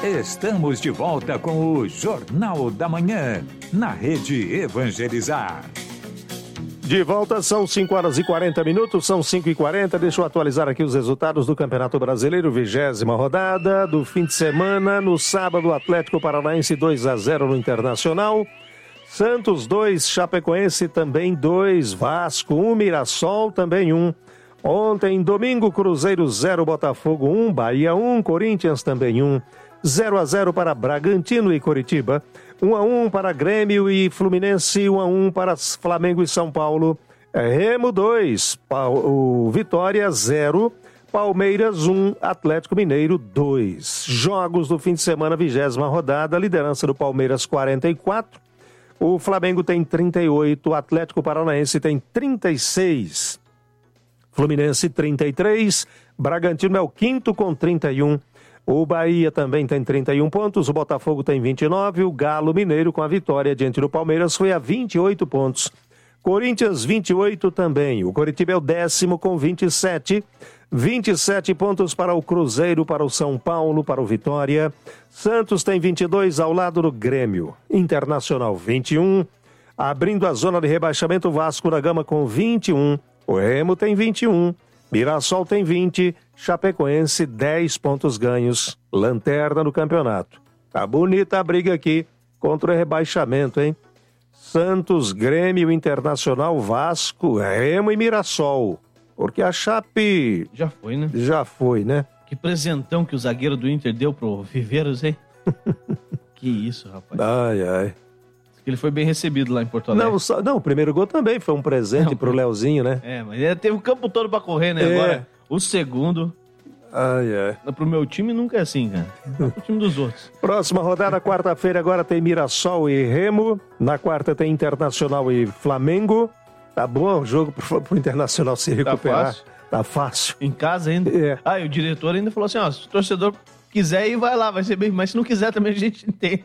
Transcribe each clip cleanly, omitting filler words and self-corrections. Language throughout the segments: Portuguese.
Estamos de volta com o Jornal da Manhã, na Rede Evangelizar. De volta, são 5 horas e 40 minutos, são 5h40. Deixa eu atualizar aqui os resultados do Campeonato Brasileiro, 20ª rodada do fim de semana. No sábado, o Atlético Paranaense 2-0 no Internacional. Santos 2, Chapecoense também 2, Vasco 1, Mirassol também 1. Ontem, domingo, Cruzeiro 0, Botafogo 1, Bahia 1, Corinthians também 1. 0-0 para Bragantino e Coritiba, 1-1 para Grêmio e Fluminense, 1-1 para Flamengo e São Paulo, Remo 2, Vitória 0, Palmeiras 1, Atlético Mineiro 2. Jogos do fim de semana, 20ª rodada, liderança do Palmeiras 44, o Flamengo tem 38, o Atlético Paranaense tem 36, Fluminense 33, Bragantino é o quinto com 31, o Bahia também tem 31 pontos, o Botafogo tem 29, o Galo Mineiro com a vitória diante do Palmeiras foi a 28 pontos. Corinthians 28 também, o Coritiba é o 10º com 27, 27 pontos para o Cruzeiro, para o São Paulo, para o Vitória. Santos tem 22 ao lado do Grêmio, Internacional 21, abrindo a zona de rebaixamento o Vasco da Gama com 21, o Remo tem 21, Mirassol tem 20, Chapecoense 10 pontos ganhos, lanterna no campeonato. Tá bonita a briga aqui contra o rebaixamento, hein? Santos, Grêmio, Internacional, Vasco, Remo e Mirassol. Porque a Chape... Já foi, né? Já foi, né? Que presentão que o zagueiro do Inter deu pro Viveiros, hein? Que isso, rapaz. Ai, ai. Ele foi bem recebido lá em Porto Alegre. Não, o primeiro gol também foi um presente pro Leozinho, né? Mas ele teve o campo todo pra correr, né? Agora, o segundo... Ai. Pro meu time nunca é assim, cara. Pro time dos outros. Próxima rodada, quarta-feira, agora tem Mirassol e Remo. Na quarta tem Internacional e Flamengo. Tá bom o jogo pro Internacional se recuperar. Tá fácil. Em casa ainda? E o diretor ainda falou assim, se o torcedor quiser ir, vai lá, vai ser bem. Mas se não quiser também a gente entende.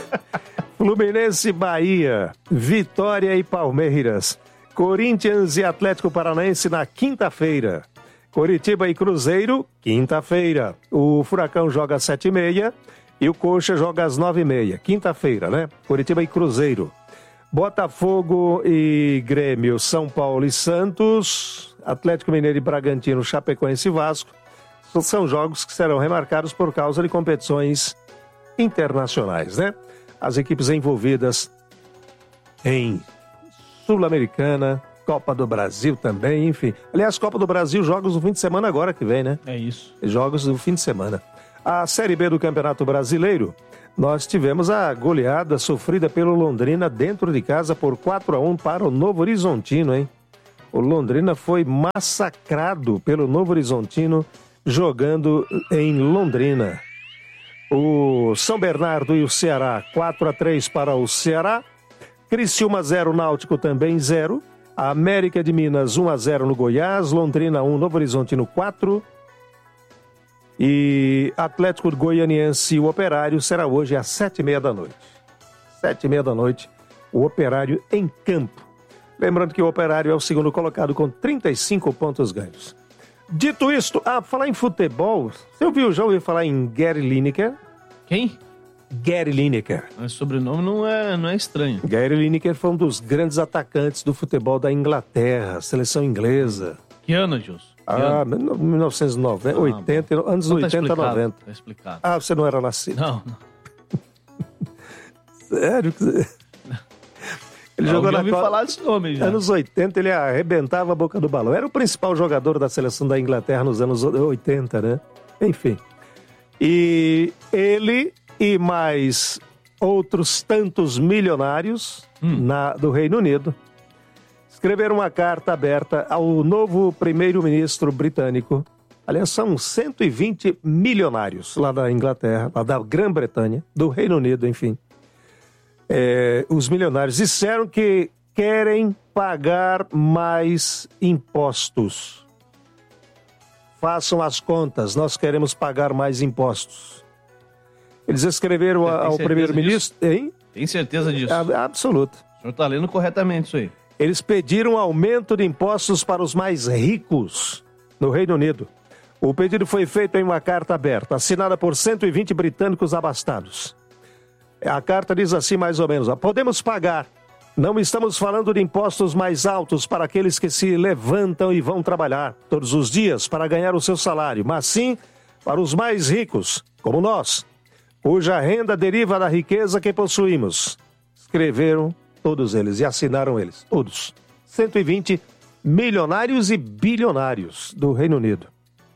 Fluminense, Bahia, Vitória e Palmeiras, Corinthians e Atlético Paranaense na quinta-feira, Coritiba e Cruzeiro, quinta-feira, o Furacão joga às 7h30 e o Coxa joga às 9h30, quinta-feira, né? Coritiba e Cruzeiro, Botafogo e Grêmio, São Paulo e Santos, Atlético Mineiro e Bragantino, Chapecoense e Vasco, são jogos que serão remarcados por causa de competições internacionais, né? As equipes envolvidas em Sul-Americana, Copa do Brasil também, enfim. Aliás, Copa do Brasil, jogos do fim de semana agora que vem, né? É isso. Jogos do fim de semana. A Série B do Campeonato Brasileiro, nós tivemos a goleada sofrida pelo Londrina dentro de casa por 4-1 para o Novo Horizontino, hein? O Londrina foi massacrado pelo Novo Horizontino jogando em Londrina. O São Bernardo e o Ceará, 4-3 para o Ceará. Criciúma 0, Náutico também 0. A América de Minas 1-0 no Goiás. Londrina 1, Novo Horizontino 4. E Atlético Goianiense e o Operário será hoje às 7h30 da noite. 7h30 da noite, o Operário em campo. Lembrando que o Operário é o segundo colocado com 35 pontos ganhos. Dito isto, falar em futebol, já ouviu falar em Gary Lineker? Quem? Gary Lineker. Mas o sobrenome não é estranho. Gary Lineker foi um dos grandes atacantes do futebol da Inglaterra, seleção inglesa. Que ano, Gilson? 1990, 80, anos então 80, 90. Tá explicado. Você não era nascido. Não. Sério? Ele jogou na Copa. Falar desse nome já. Anos 80, ele arrebentava a boca do balão. Era o principal jogador da seleção da Inglaterra nos anos 80, né? Enfim. E ele e mais outros tantos milionários do Reino Unido escreveram uma carta aberta ao novo primeiro-ministro britânico. Aliás, são 120 milionários lá da Inglaterra, lá da Grã-Bretanha, do Reino Unido, enfim. Os milionários disseram que querem pagar mais impostos. Façam as contas, nós queremos pagar mais impostos. Eles escreveram ao primeiro-ministro... Hein? Tem certeza disso? Absoluta. O senhor está lendo corretamente isso aí. Eles pediram aumento de impostos para os mais ricos no Reino Unido. O pedido foi feito em uma carta aberta, assinada por 120 britânicos abastados. A carta diz assim mais ou menos: podemos pagar. Não estamos falando de impostos mais altos para aqueles que se levantam e vão trabalhar todos os dias para ganhar o seu salário, mas sim para os mais ricos, como nós, cuja renda deriva da riqueza que possuímos. Escreveram todos eles e assinaram eles, todos. 120 milionários e bilionários do Reino Unido.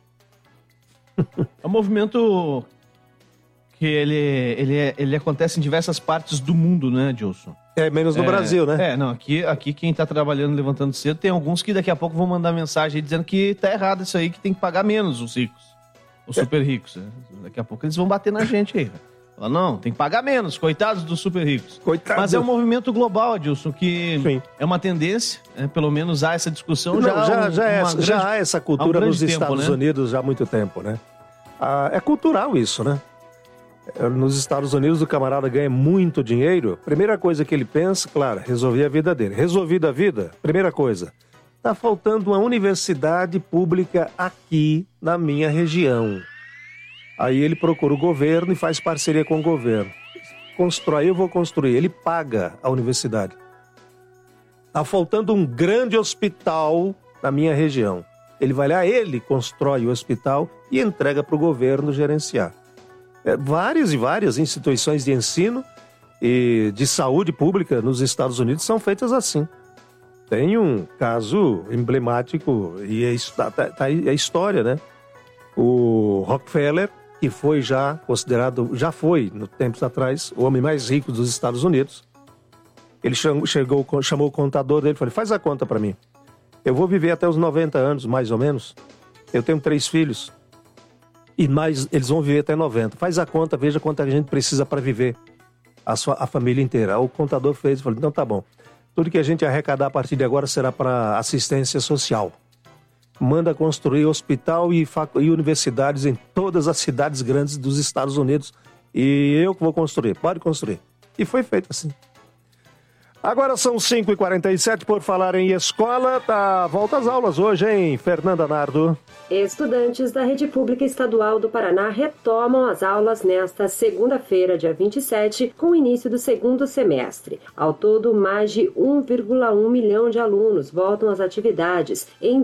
É um movimento que ele acontece em diversas partes do mundo, né, Gilson? Menos no Brasil, né? Não, aqui quem tá trabalhando, levantando cedo, tem alguns que daqui a pouco vão mandar mensagem aí dizendo que tá errado isso aí, que tem que pagar menos os ricos, os super ricos. Né? Daqui a pouco eles vão bater na gente aí, velho. Fala, não, tem que pagar menos, coitados dos super ricos. Coitados. Mas é um movimento global, Adilson, que Sim. É uma tendência, pelo menos há essa discussão já há essa cultura nos Estados Unidos já há muito tempo, né? É cultural isso, né? Nos Estados Unidos o camarada ganha muito dinheiro, primeira coisa que ele pensa, claro, resolver a vida dele. Resolvida a vida, primeira coisa, tá faltando uma universidade pública aqui na minha região. Aí ele procura o governo e faz parceria com o governo. Constrói, eu vou construir. Ele paga a universidade. Tá faltando um grande hospital na minha região. Ele vai lá, ele constrói o hospital e entrega para o governo gerenciar. Várias e várias instituições de ensino e de saúde pública nos Estados Unidos são feitas assim. Tem um caso emblemático e é história, né? O Rockefeller, que foi já foi, no tempos atrás, o homem mais rico dos Estados Unidos. Ele chamou o contador dele e falou: faz a conta para mim. Eu vou viver até os 90 anos, mais ou menos. Eu tenho 3 filhos. E mais, eles vão viver até 90. Faz a conta, veja quanto a gente precisa para viver a família inteira. O contador fez e falou: então tá bom. Tudo que a gente arrecadar a partir de agora será para assistência social. Manda construir hospital e universidades em todas as cidades grandes dos Estados Unidos. E eu que vou construir. Pode construir. E foi feito assim. Agora são 5h47, por falar em escola, volta às aulas hoje, hein, Fernanda Nardo? Estudantes da Rede Pública Estadual do Paraná retomam as aulas nesta segunda-feira, dia 27, com o início do segundo semestre. Ao todo, mais de 1,1 milhão de alunos voltam às atividades em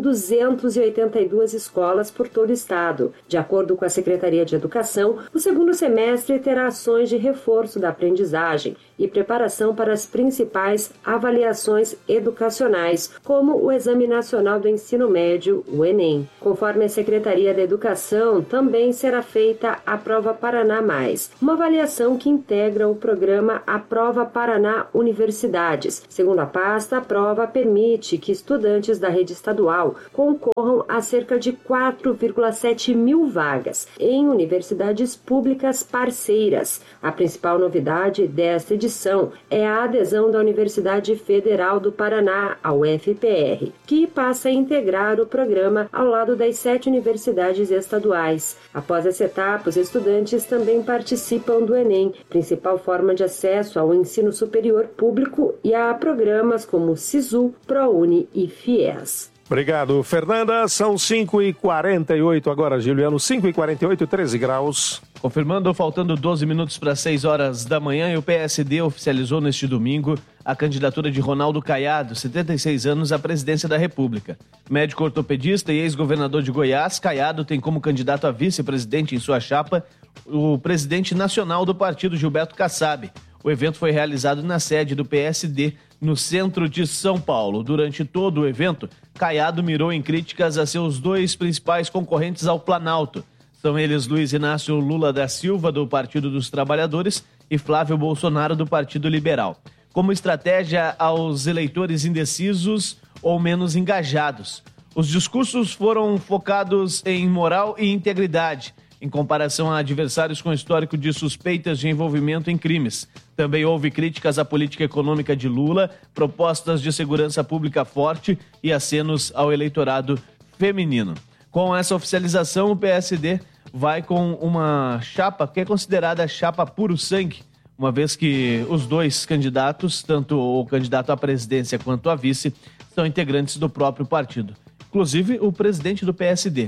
282 escolas por todo o estado. De acordo com a Secretaria de Educação, o segundo semestre terá ações de reforço da aprendizagem e preparação para as principais avaliações educacionais, como o Exame Nacional do Ensino Médio, o Enem. Conforme a Secretaria da Educação, também será feita a Prova Paraná Mais, uma avaliação que integra o programa A Prova Paraná Universidades. Segundo a pasta, a prova permite que estudantes da rede estadual concorram a cerca de 4,7 mil vagas em universidades públicas parceiras. A principal novidade desta edição é a adesão da Universidade Federal do Paraná, a UFPR, que passa a integrar o programa ao lado das 7 universidades estaduais. Após essa etapa, os estudantes também participam do Enem, principal forma de acesso ao ensino superior público, e a programas como SISU, ProUni e FIES. Obrigado, Fernanda. São 5h48 agora, Juliano. 5h48, 13 graus. Confirmando, faltando 12 minutos para 6 horas da manhã, e o PSD oficializou neste domingo a candidatura de Ronaldo Caiado, 76 anos, à presidência da República. Médico ortopedista e ex-governador de Goiás, Caiado tem como candidato a vice-presidente em sua chapa o presidente nacional do partido, Gilberto Kassab. O evento foi realizado na sede do PSD, no centro de São Paulo. Durante todo o evento, Caiado mirou em críticas a seus 2 principais concorrentes ao Planalto. São eles Luiz Inácio Lula da Silva, do Partido dos Trabalhadores, e Flávio Bolsonaro, do Partido Liberal, como estratégia aos eleitores indecisos ou menos engajados. Os discursos foram focados em moral e integridade, em comparação a adversários com histórico de suspeitas de envolvimento em crimes. Também houve críticas à política econômica de Lula, propostas de segurança pública forte e acenos ao eleitorado feminino. Com essa oficialização, o PSD vai com uma chapa que é considerada chapa puro sangue, uma vez que os 2 candidatos, tanto o candidato à presidência quanto a vice, são integrantes do próprio partido, inclusive o presidente do PSD.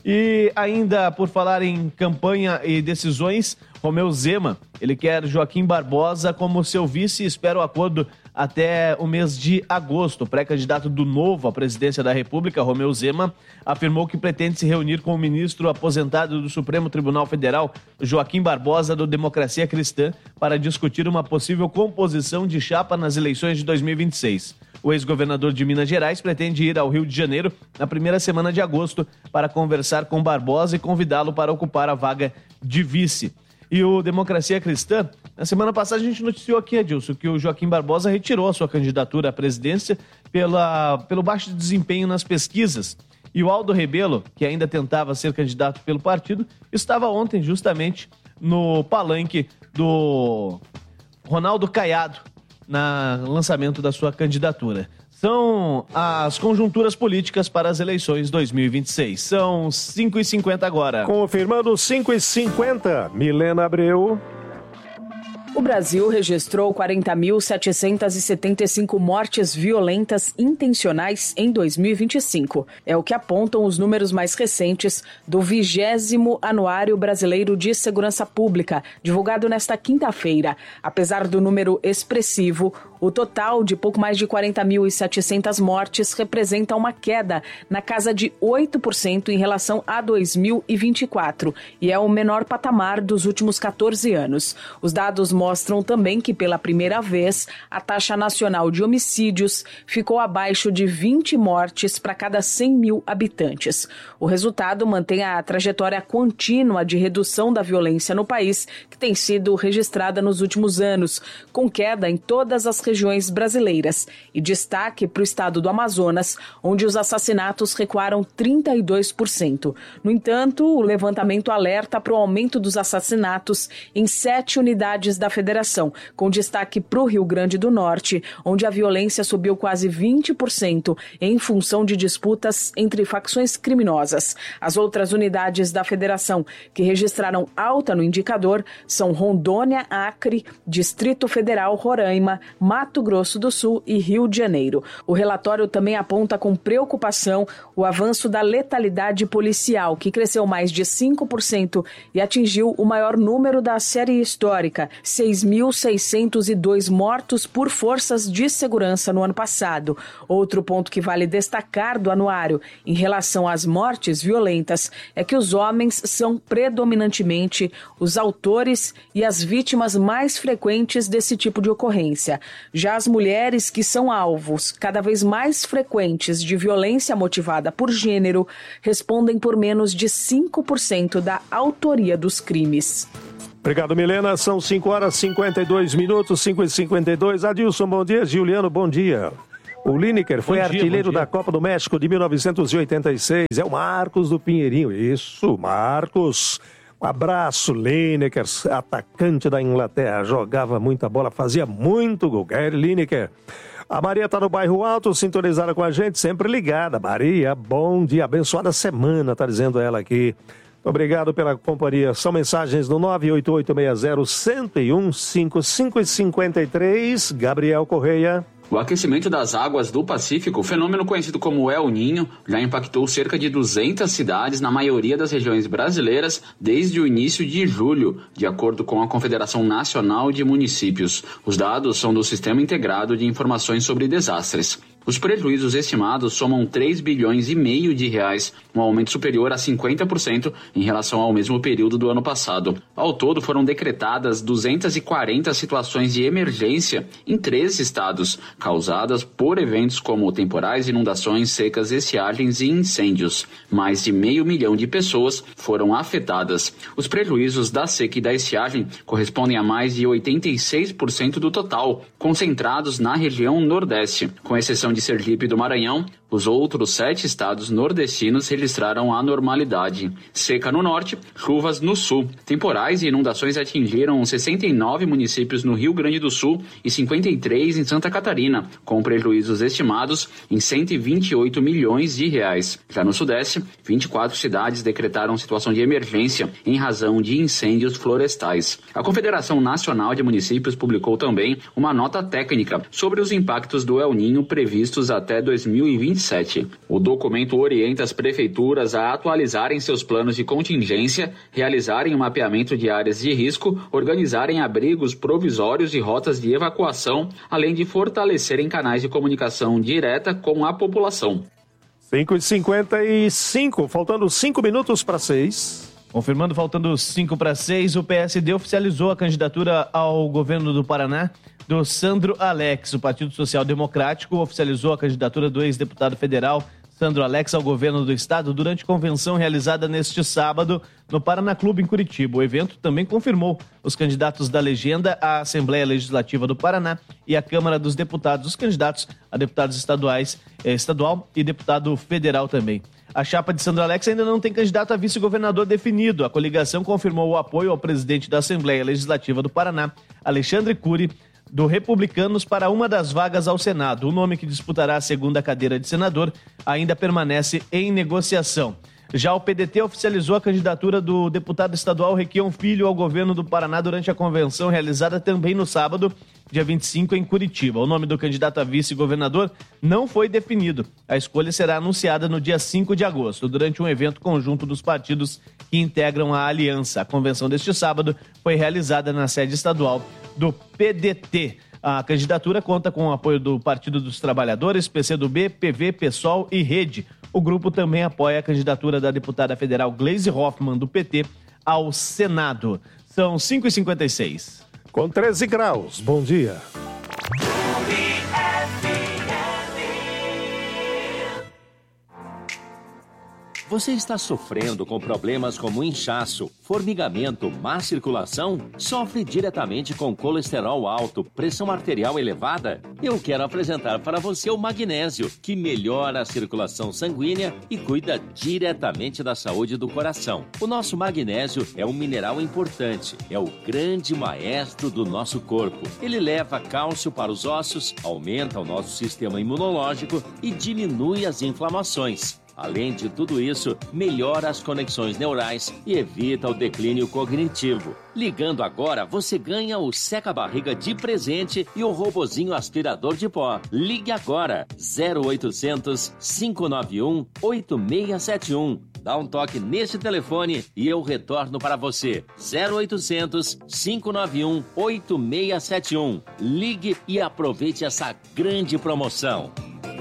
E ainda por falar em campanha e decisões, Romeu Zema, ele quer Joaquim Barbosa como seu vice e espera o acordo até o mês de agosto. O pré-candidato do Novo à presidência da República, Romeu Zema, afirmou que pretende se reunir com o ministro aposentado do Supremo Tribunal Federal, Joaquim Barbosa, do Democracia Cristã, para discutir uma possível composição de chapa nas eleições de 2026. O ex-governador de Minas Gerais pretende ir ao Rio de Janeiro na primeira semana de agosto para conversar com Barbosa e convidá-lo para ocupar a vaga de vice. E o Democracia Cristã, na semana passada a gente noticiou aqui, Adilson, que o Joaquim Barbosa retirou a sua candidatura à presidência pelo baixo desempenho nas pesquisas. E o Aldo Rebelo, que ainda tentava ser candidato pelo partido, estava ontem justamente no palanque do Ronaldo Caiado, no lançamento da sua candidatura. São as conjunturas políticas para as eleições 2026. São 5h50 agora. Confirmando 5h50, Milena Abreu. O Brasil registrou 40.775 mortes violentas intencionais em 2025. É o que apontam os números mais recentes do 20º Anuário Brasileiro de Segurança Pública, divulgado nesta quinta-feira. Apesar do número expressivo, o total de pouco mais de 40.700 mortes representa uma queda na casa de 8% em relação a 2024 e é o menor patamar dos últimos 14 anos. Os dados mostram também que, pela primeira vez, a taxa nacional de homicídios ficou abaixo de 20 mortes para cada 100 mil habitantes. O resultado mantém a trajetória contínua de redução da violência no país, que tem sido registrada nos últimos anos, com queda em todas as regiões brasileiras, e destaque para o estado do Amazonas, onde os assassinatos recuaram 32%. No entanto, o levantamento alerta para o aumento dos assassinatos em 7 unidades da federação, com destaque para o Rio Grande do Norte, onde a violência subiu quase 20% em função de disputas entre facções criminosas. As outras unidades da federação que registraram alta no indicador são Rondônia, Acre, Distrito Federal, Roraima, Mato Grosso do Sul e Rio de Janeiro. O relatório também aponta com preocupação o avanço da letalidade policial, que cresceu mais de 5% e atingiu o maior número da série histórica, 6.602 mortos por forças de segurança no ano passado. Outro ponto que vale destacar do anuário em relação às mortes violentas é que os homens são predominantemente os autores e as vítimas mais frequentes desse tipo de ocorrência. Já as mulheres, que são alvos cada vez mais frequentes de violência motivada por gênero, respondem por menos de 5% da autoria dos crimes. Obrigado, Milena. São 5h52, 5h52. Adilson, bom dia. Juliano, bom dia. O Lineker foi artilheiro da Copa do México de 1986. É o Marcos do Pinheirinho. Isso, Marcos. Um abraço, Lineker, atacante da Inglaterra. Jogava muita bola, fazia muito gol. Gary Lineker. A Maria está no Bairro Alto, sintonizada com a gente, sempre ligada. Maria, bom dia, abençoada semana, tá dizendo ela aqui. Obrigado pela companhia. São mensagens no 98860-1015, 5h53. Gabriel Correia. O aquecimento das águas do Pacífico, fenômeno conhecido como El Niño, já impactou cerca de 200 cidades na maioria das regiões brasileiras desde o início de julho, de acordo com a Confederação Nacional de Municípios. Os dados são do Sistema Integrado de Informações sobre Desastres. Os prejuízos estimados somam 3,5 bilhões de reais, um aumento superior a 50% em relação ao mesmo período do ano passado. Ao todo, foram decretadas 240 situações de emergência em 13 estados, causadas por eventos como temporais, inundações, secas, estiagens e incêndios. Mais de 500 mil de pessoas foram afetadas. Os prejuízos da seca e da estiagem correspondem a mais de 86% do total, concentrados na região Nordeste, com exceção de Sergipe e do Maranhão. Os outros 7 estados nordestinos registraram a normalidade. Seca no norte, chuvas no sul. Temporais e inundações atingiram 69 municípios no Rio Grande do Sul e 53 em Santa Catarina, com prejuízos estimados em 128 milhões de reais. Já no sudeste, 24 cidades decretaram situação de emergência em razão de incêndios florestais. A Confederação Nacional de Municípios publicou também uma nota técnica sobre os impactos do El Niño previstos até 2025 27. O documento orienta as prefeituras a atualizarem seus planos de contingência, realizarem um mapeamento de áreas de risco, organizarem abrigos provisórios e rotas de evacuação, além de fortalecerem canais de comunicação direta com a população. 5h55, faltando 5 minutos para 6. Confirmando, faltando 5 para 6, o PSD oficializou a candidatura ao governo do Paraná do Sandro Alex. O Partido Social Democrático oficializou a candidatura do ex-deputado federal Sandro Alex ao governo do estado durante convenção realizada neste sábado no Paraná Clube, em Curitiba. O evento também confirmou os candidatos da legenda à Assembleia Legislativa do Paraná e à Câmara dos Deputados, os candidatos a deputados estadual e deputado federal também. A chapa de Sandro Alex ainda não tem candidato a vice-governador definido. A coligação confirmou o apoio ao presidente da Assembleia Legislativa do Paraná, Alexandre Cury, do Republicanos, para uma das vagas ao Senado. O nome que disputará a segunda cadeira de senador ainda permanece em negociação. Já o PDT oficializou a candidatura do deputado estadual Requião Filho ao governo do Paraná durante a convenção realizada também no sábado, dia 25, em Curitiba. O nome do candidato a vice-governador não foi definido. A escolha será anunciada no dia 5 de agosto, durante um evento conjunto dos partidos que integram a aliança. A convenção deste sábado foi realizada na sede estadual do PDT. A candidatura conta com o apoio do Partido dos Trabalhadores, PCdoB, PV, PSOL e Rede. O grupo também apoia a candidatura da deputada federal Gleisi Hoffmann, do PT, ao Senado. São 5h56. Com 13 graus, bom dia. Você está sofrendo com problemas como inchaço, formigamento, má circulação? Sofre diretamente com colesterol alto, pressão arterial elevada? Eu quero apresentar para você o magnésio, que melhora a circulação sanguínea e cuida diretamente da saúde do coração. O nosso magnésio é um mineral importante, é o grande maestro do nosso corpo. Ele leva cálcio para os ossos, aumenta o nosso sistema imunológico e diminui as inflamações. Além de tudo isso, melhora as conexões neurais e evita o declínio cognitivo. Ligando agora, você ganha o seca-barriga de presente e o robozinho aspirador de pó. Ligue agora, 0800 591 8671. Dá um toque nesse telefone e eu retorno para você. 0800 591 8671. Ligue e aproveite essa grande promoção.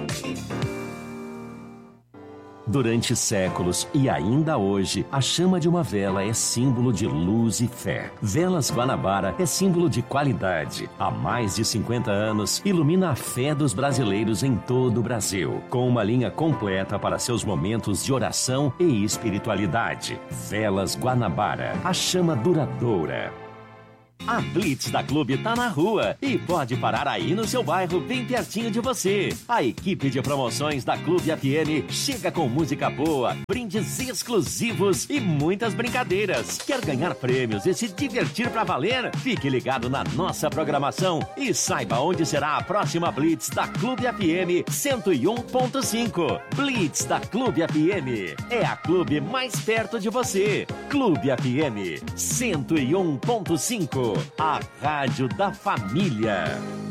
Durante séculos e ainda hoje, a chama de uma vela é símbolo de luz e fé. Velas Guanabara é símbolo de qualidade. Há mais de 50 anos, ilumina a fé dos brasileiros em todo o Brasil, com uma linha completa para seus momentos de oração e espiritualidade. Velas Guanabara, a chama duradoura. A Blitz da Clube tá na rua e pode parar aí no seu bairro, bem pertinho de você. A equipe de promoções da Clube FM chega com música boa, brindes exclusivos e muitas brincadeiras. Quer ganhar prêmios e se divertir pra valer? Fique ligado na nossa programação e saiba onde será a próxima Blitz da Clube FM 101.5. Blitz da Clube FM é a clube mais perto de você. Clube FM 101.5. A rádio da família.